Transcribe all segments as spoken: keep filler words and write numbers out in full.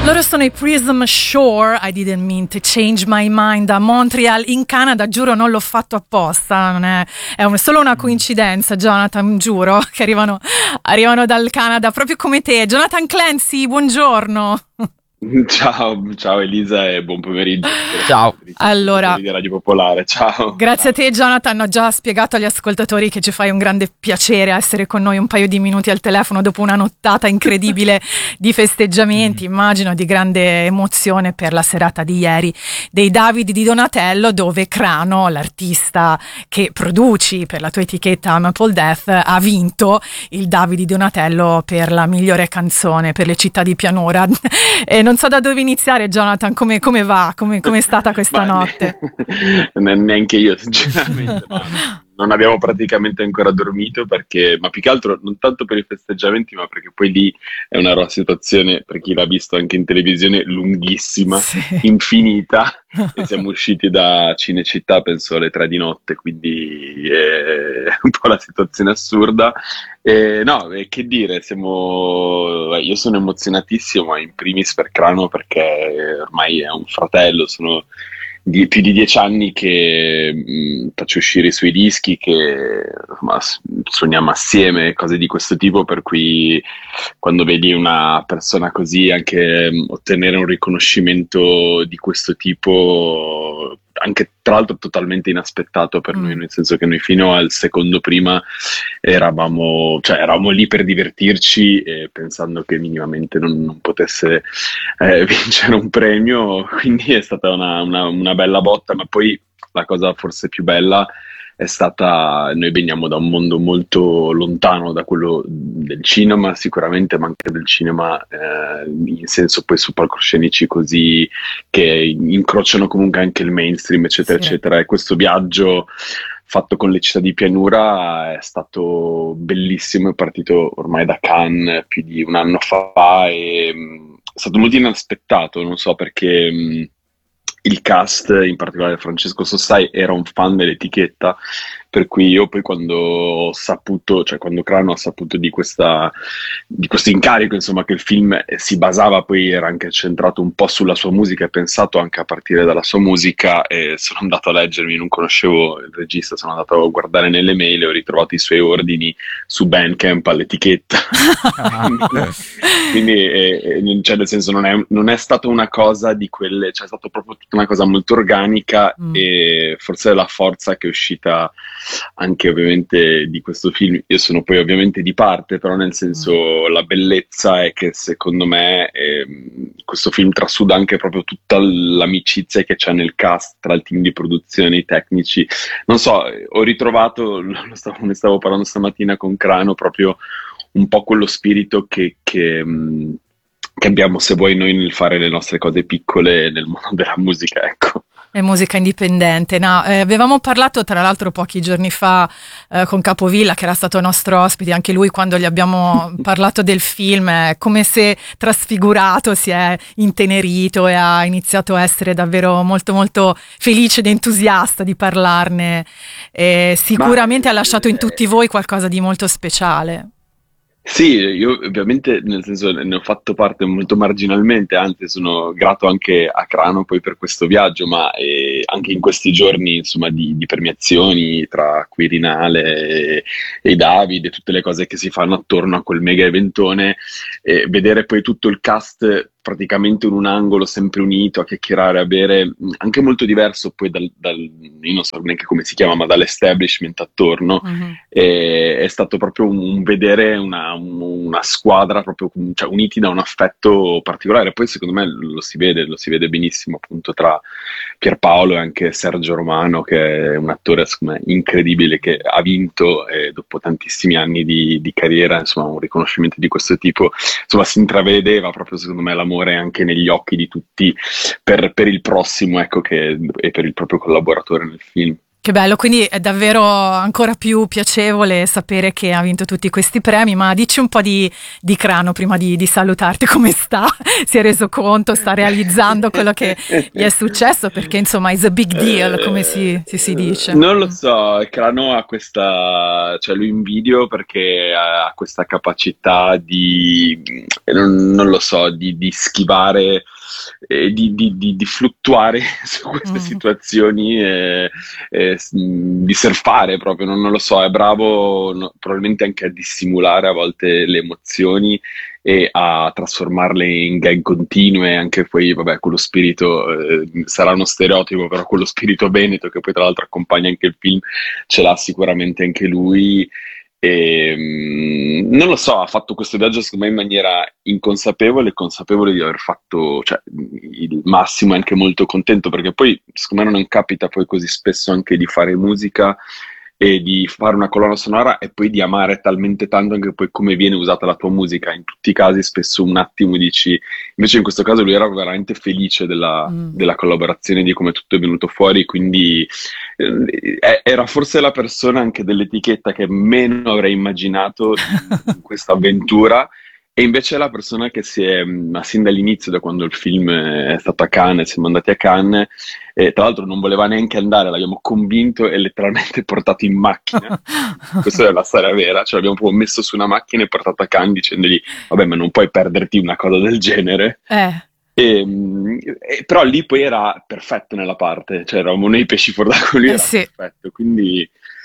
Loro sono i Prism Shore, I didn't mean to change my mind, da Montreal in Canada, giuro non l'ho fatto apposta, non è, è un, solo una coincidenza, Jonathan, giuro, che arrivano, arrivano dal Canada proprio come te. Jonathan Clancy, buongiorno. Ciao, ciao Elisa e buon pomeriggio. Ciao. Allora, di Radio Popolare, ciao. Grazie ciao. a te Jonathan, ho già spiegato agli ascoltatori che ci fai un grande piacere essere con noi un paio di minuti al telefono dopo una nottata incredibile di festeggiamenti, immagino di grande emozione per la serata di ieri dei Davidi di Donatello, dove Crano, l'artista che produci per la tua etichetta Maple Death, ha vinto il Davidi di Donatello per la migliore canzone per le città di pianura. E non so da dove iniziare, Jonathan, come, come va? Come è stata questa Ma notte? ne- neanche io, sinceramente. ma non abbiamo praticamente ancora dormito perché, ma più che altro non tanto per i festeggiamenti, ma perché poi lì è una ro- situazione, per chi l'ha visto anche in televisione, lunghissima, Sì. infinita, e siamo usciti da Cinecittà penso alle tre di notte, quindi è un po' la situazione assurda. E no, e che dire, siamo... io sono emozionatissimo, in primis per Crano perché ormai è un fratello, sono di- più di dieci anni che mh, faccio uscire i suoi dischi, che insomma, s- suoniamo assieme, cose di questo tipo, per cui quando vedi una persona così, anche mh, ottenere un riconoscimento di questo tipo, anche tra l'altro totalmente inaspettato per noi, Mm. nel senso che noi fino al secondo prima eravamo, cioè, eravamo lì per divertirci, eh, pensando che minimamente non, non potesse eh, vincere un premio, quindi è stata una, una- una bella botta, ma poi la cosa forse più bella è stata, noi veniamo da un mondo molto lontano da quello del cinema, sicuramente, ma anche del cinema eh, in senso poi su palcoscenici così che incrociano comunque anche il mainstream, eccetera, Sì. eccetera. E questo viaggio fatto con le città di pianura è stato bellissimo, è partito ormai da Cannes più di un anno fa e mh, è stato molto inaspettato, non so perché mh, il cast, in particolare Francesco Sossai, era un fan dell'etichetta, per cui io poi quando ho saputo, cioè quando Crano ha saputo di questa, di questo incarico, insomma, che il film eh, si basava, poi era anche centrato un po' sulla sua musica, e pensato anche a partire dalla sua musica, e sono andato a leggermi, non conoscevo il regista, sono andato a guardare nelle mail e ho ritrovato i suoi ordini su Bandcamp all'etichetta. Quindi, eh, eh, cioè, nel senso, non è, non è stata una cosa di quelle, cioè, è stata proprio tutta una cosa molto organica, Mm. e forse è la forza che è uscita anche ovviamente di questo film. Io sono poi ovviamente di parte, però nel senso la bellezza è che secondo me ehm, questo film trasuda anche proprio tutta l'amicizia che c'è nel cast tra il team di produzione, i tecnici. Non so, eh, ho ritrovato, lo stavo, ne stavo parlando stamattina con Crano, proprio un po' quello spirito che, che, mh, che abbiamo, se vuoi, noi nel fare le nostre cose piccole nel mondo della musica, ecco. È musica indipendente. No, eh, avevamo parlato tra l'altro pochi giorni fa eh, con Capovilla, che era stato nostro ospite, anche lui quando gli abbiamo parlato del film, è come se trasfigurato, si è intenerito e ha iniziato a essere davvero molto molto felice ed entusiasta di parlarne. E sicuramente Ma, ha lasciato in eh, tutti voi qualcosa di molto speciale. Sì, io ovviamente nel senso ne ho fatto parte molto marginalmente, anzi sono grato anche a Crano poi per questo viaggio, ma eh, anche in questi giorni insomma di, di premiazioni tra Quirinale e, e i David e tutte le cose che si fanno attorno a quel mega eventone, eh, vedere poi tutto il cast praticamente in un angolo sempre unito a chiacchierare, a bere, mh, anche molto diverso poi dal, dal- io non so neanche come si chiama, ma dall'establishment attorno. Mhm. E è stato proprio un, un vedere una, un- una squadra proprio com- cioè, uniti da un affetto particolare. Poi secondo me lo si vede, lo si vede benissimo appunto tra Pierpaolo e anche Sergio Romano, che è un attore secondo me incredibile, che ha vinto e dopo tantissimi anni di, di carriera, insomma, un riconoscimento di questo tipo, insomma, si intravedeva proprio secondo me l'amore anche negli occhi di tutti per, per il prossimo, ecco, che, e per il proprio collaboratore nel film. Che bello, quindi è davvero ancora più piacevole sapere che ha vinto tutti questi premi, ma dici un po' di, di Crano prima di, di salutarti, come sta? Si è reso conto, sta realizzando quello che gli è successo, perché insomma is a big deal, come si, si, si dice. Non lo so, Crano ha questa, cioè lo invidio perché ha questa capacità di, non, non lo so, di, di schivare, eh, di, di, di, di fluttuare su queste Mm. situazioni, e, e, s- di surfare proprio, non, non lo so, è bravo no, probabilmente anche a dissimulare a volte le emozioni e a trasformarle in gag continue, anche poi, vabbè, quello spirito, eh, sarà uno stereotipo, però quello spirito veneto che poi tra l'altro accompagna anche il film, ce l'ha sicuramente anche lui. E, mm, non lo so, ha fatto questo viaggio secondo me in maniera inconsapevole e consapevole di aver fatto, cioè, il massimo, e anche molto contento, perché poi secondo me non capita poi così spesso anche di fare musica e di fare una colonna sonora e poi di amare talmente tanto anche poi come viene usata la tua musica. In tutti i casi spesso un attimo dici, invece in questo caso lui era veramente felice della, Mm. della collaborazione, di come tutto è venuto fuori, quindi eh, era forse la persona anche dell'etichetta che meno avrei immaginato in, in questa avventura. E invece è la persona che si è, ma sin dall'inizio, da quando il film è stato a Cannes, siamo andati a Cannes, e tra l'altro non voleva neanche andare, l'abbiamo convinto e letteralmente portato in macchina. Questa è la storia vera, cioè l'abbiamo proprio messo su una macchina e portato a Cannes dicendogli, vabbè, ma non puoi perderti una cosa del genere. Eh. E, mm, e- però lì poi era perfetto nella parte, cioè eravamo noi pesci fuor d'acqua, lui Eh era sì. perfetto, quindi,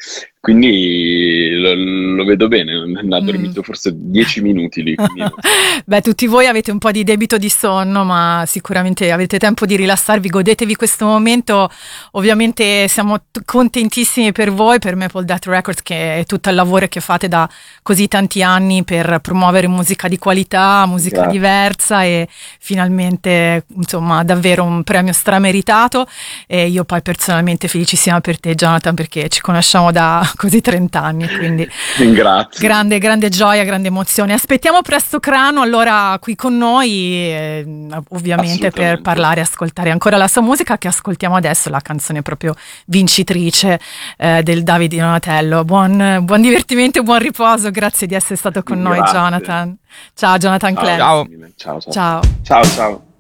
quindi lo, lo vedo bene, non ha Mm. dormito forse dieci minuti lì, quindi non so. Beh, tutti voi avete un po' di debito di sonno, ma sicuramente avete tempo di rilassarvi, godetevi questo momento. Ovviamente siamo t- contentissimi per voi, per Maple Death Records, che è tutto il lavoro che fate da così tanti anni per promuovere musica di qualità, musica Grazie. diversa e finalmente, insomma, davvero un premio strameritato. E io poi personalmente felicissima per te, Jonathan, perché ci conosciamo da così trenta anni, quindi Grazie, grande, grande gioia, grande emozione. Aspettiamo presto Crano allora qui con noi, eh, ovviamente per assolutamente. parlare e ascoltare ancora la sua musica, che ascoltiamo adesso, la canzone proprio vincitrice eh, del Davide Donatello. Buon, buon divertimento e buon riposo, grazie di essere stato con noi, Grazie. Jonathan. Ciao Jonathan Ciao, Clem. grazie Ciao. mille. Ciao, ciao. Ciao. Ciao, ciao.